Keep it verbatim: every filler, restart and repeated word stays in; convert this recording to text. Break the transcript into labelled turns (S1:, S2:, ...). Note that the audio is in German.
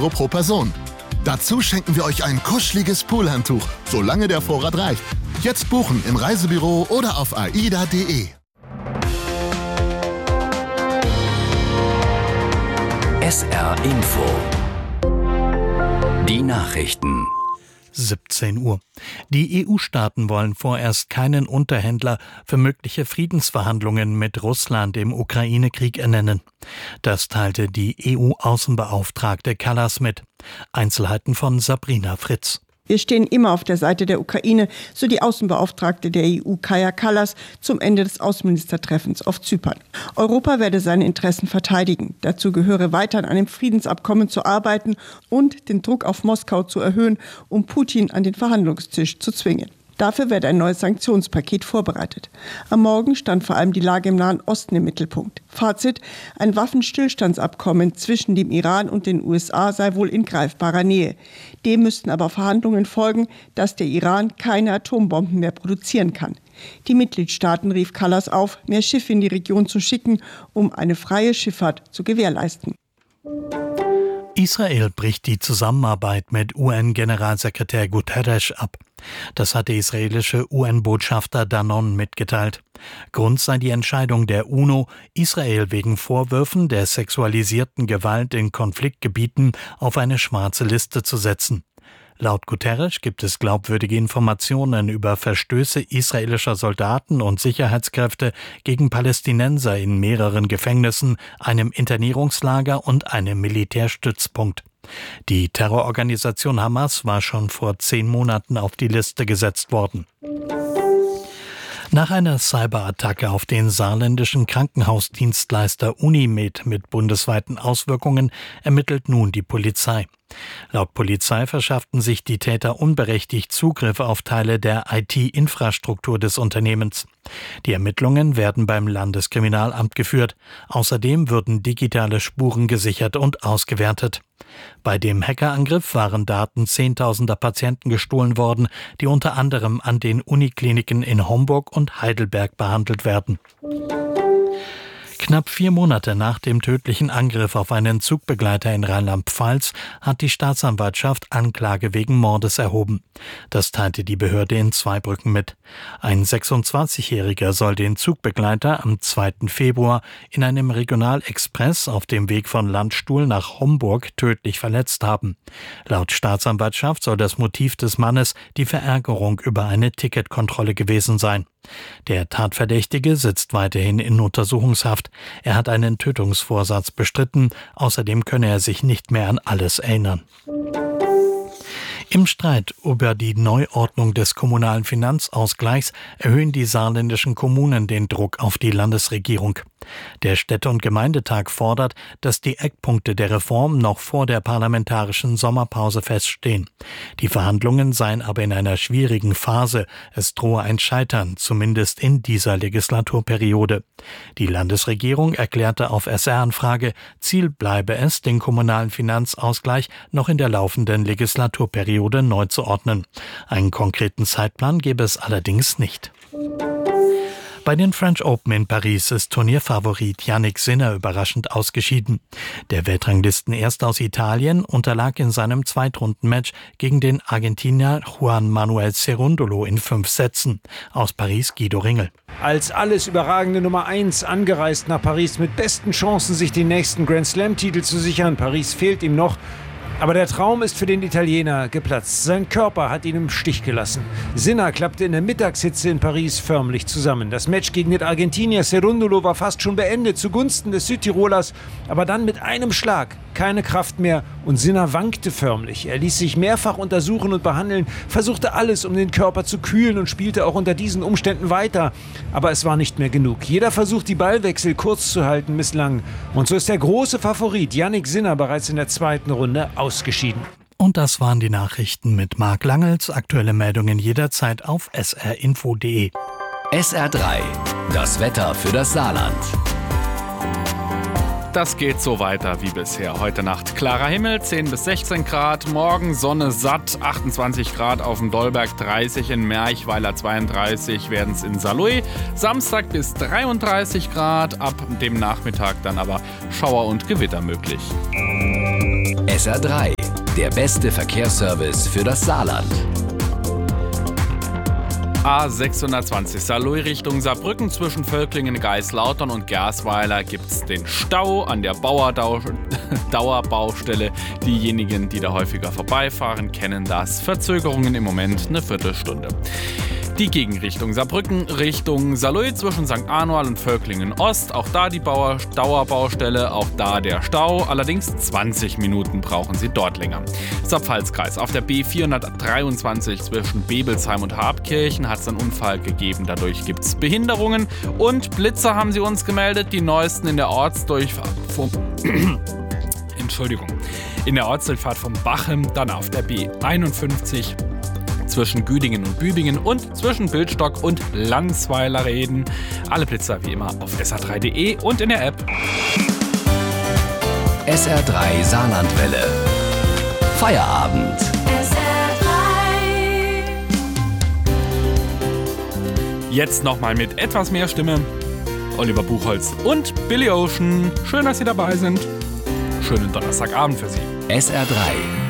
S1: Euro pro Person. Dazu schenken wir euch ein kuscheliges Poolhandtuch, solange der Vorrat reicht. Jetzt buchen im Reisebüro oder auf aida punkt de.
S2: S R Info. Die Nachrichten.
S3: siebzehn Uhr. Die E U-Staaten wollen vorerst keinen Unterhändler für mögliche Friedensverhandlungen mit Russland im Ukraine-Krieg ernennen. Das teilte die E U-Außenbeauftragte Kallas mit. Einzelheiten von Sabrina Fritz.
S4: Wir stehen immer auf der Seite der Ukraine, so die Außenbeauftragte der E U Kaja Kallas zum Ende des Außenministertreffens auf Zypern. Europa werde seine Interessen verteidigen. Dazu gehöre weiter an einem Friedensabkommen zu arbeiten und den Druck auf Moskau zu erhöhen, um Putin an den Verhandlungstisch zu zwingen. Dafür werde ein neues Sanktionspaket vorbereitet. Am Morgen stand vor allem die Lage im Nahen Osten im Mittelpunkt. Fazit: Ein Waffenstillstandsabkommen zwischen dem Iran und den U S A sei wohl in greifbarer Nähe. Dem müssten aber Verhandlungen folgen, dass der Iran keine Atombomben mehr produzieren kann. Die Mitgliedstaaten rief Kallas auf, mehr Schiffe in die Region zu schicken, um eine freie Schifffahrt zu gewährleisten.
S3: Israel bricht die Zusammenarbeit mit U N-Generalsekretär Guterres ab. Das hat der israelische U N-Botschafter Danon mitgeteilt. Grund sei die Entscheidung der UNO, Israel wegen Vorwürfen der sexualisierten Gewalt in Konfliktgebieten auf eine schwarze Liste zu setzen. Laut Guterres gibt es glaubwürdige Informationen über Verstöße israelischer Soldaten und Sicherheitskräfte gegen Palästinenser in mehreren Gefängnissen, einem Internierungslager und einem Militärstützpunkt. Die Terrororganisation Hamas war schon vor zehn Monaten auf die Liste gesetzt worden. Nach einer Cyberattacke auf den saarländischen Krankenhausdienstleister Unimed mit bundesweiten Auswirkungen ermittelt nun die Polizei. Laut Polizei verschafften sich die Täter unberechtigt Zugriff auf Teile der I T-Infrastruktur des Unternehmens. Die Ermittlungen werden beim Landeskriminalamt geführt. Außerdem würden digitale Spuren gesichert und ausgewertet. Bei dem Hackerangriff waren Daten zehntausender Patienten gestohlen worden, die unter anderem an den Unikliniken in Homburg und Heidelberg behandelt werden. Knapp vier Monate nach dem tödlichen Angriff auf einen Zugbegleiter in Rheinland-Pfalz hat die Staatsanwaltschaft Anklage wegen Mordes erhoben. Das teilte die Behörde in Zweibrücken mit. Ein sechsundzwanzigjähriger soll den Zugbegleiter am zweiten Februar in einem Regionalexpress auf dem Weg von Landstuhl nach Homburg tödlich verletzt haben. Laut Staatsanwaltschaft soll das Motiv des Mannes die Verärgerung über eine Ticketkontrolle gewesen sein. Der Tatverdächtige sitzt weiterhin in Untersuchungshaft. Er hat einen Tötungsvorsatz bestritten. Außerdem könne er sich nicht mehr an alles erinnern. Im Streit über die Neuordnung des kommunalen Finanzausgleichs erhöhen die saarländischen Kommunen den Druck auf die Landesregierung. Der Städte- und Gemeindetag fordert, dass die Eckpunkte der Reform noch vor der parlamentarischen Sommerpause feststehen. Die Verhandlungen seien aber in einer schwierigen Phase. Es drohe ein Scheitern, zumindest in dieser Legislaturperiode. Die Landesregierung erklärte auf S R-Anfrage, Ziel bleibe es, den kommunalen Finanzausgleich noch in der laufenden Legislaturperiode neu zu ordnen. Einen konkreten Zeitplan gäbe es allerdings nicht. Bei den French Open in Paris ist Turnierfavorit Jannik Sinner überraschend ausgeschieden. Der Weltranglisten-Erster aus Italien unterlag in seinem Zweitrundenmatch gegen den Argentinier Juan Manuel Cerúndolo in fünf Sätzen. Aus Paris Guido Ringel.
S5: Als alles überragende Nummer eins angereist nach Paris mit besten Chancen, sich den nächsten Grand-Slam-Titel zu sichern. Paris fehlt ihm noch. Aber der Traum ist für den Italiener geplatzt. Sein Körper hat ihn im Stich gelassen. Sinner klappte in der Mittagshitze in Paris förmlich zusammen. Das Match gegen den Argentinier Cerúndolo war fast schon beendet zugunsten des Südtirolers. Aber dann mit einem Schlag keine Kraft mehr und Sinner wankte förmlich. Er ließ sich mehrfach untersuchen und behandeln, versuchte alles, um den Körper zu kühlen und spielte auch unter diesen Umständen weiter. Aber es war nicht mehr genug. Jeder Versuch, die Ballwechsel kurz zu halten, misslang. Und so ist der große Favorit Jannik Sinner bereits in der zweiten Runde ausgeschieden.
S3: Und das waren die Nachrichten mit Marc Langels. Aktuelle Meldungen jederzeit auf s r info punkt de.
S2: S R drei, das Wetter für das Saarland.
S6: Das geht so weiter wie bisher. Heute Nacht klarer Himmel, zehn bis sechzehn Grad. Morgen Sonne satt, achtundzwanzig Grad auf dem Dollberg, dreißig in Merchweiler, zweiunddreißig werden es in Saarlouis. Samstag bis dreiunddreißig Grad, ab dem Nachmittag dann aber Schauer und Gewitter möglich.
S2: S R drei, Der beste Verkehrsservice für das Saarland.
S6: A sechshundertzwanzig Saarlouis Richtung Saarbrücken zwischen Völklingen, Geislautern und Gersweiler gibt's den Stau an der Bauerdau- Dauerbaustelle. Diejenigen, die da häufiger vorbeifahren, kennen das. Verzögerungen im Moment eine Viertelstunde. Die Gegenrichtung Saarbrücken Richtung Saarlouis zwischen Sankt Anual und Völklingen Ost. Auch da die Bauer- Dauerbaustelle, auch da der Stau. Allerdings zwanzig Minuten brauchen Sie dort länger. Saarpfalzkreis. Auf der B vierhundertdreiundzwanzig zwischen Bebelsheim und Habkirchen hat es einen Unfall gegeben. Dadurch gibt es Behinderungen. Und Blitzer haben sie uns gemeldet. Die neuesten in der Ortsdurchfahrt vom Entschuldigung. In der Ortsdurchfahrt vom Bachem, dann auf der B einundfünfzig zwischen Güdingen und Bübingen und zwischen Bildstock und Landsweiler reden. Alle Blitzer wie immer auf S R drei Punkt de und in der App.
S2: S R drei Saarlandwelle. Feierabend.
S7: S R drei.
S6: Jetzt nochmal mit etwas mehr Stimme. Oliver Buchholz und Billy Ocean. Schön, dass Sie dabei sind. Schönen Donnerstagabend für Sie.
S2: S R drei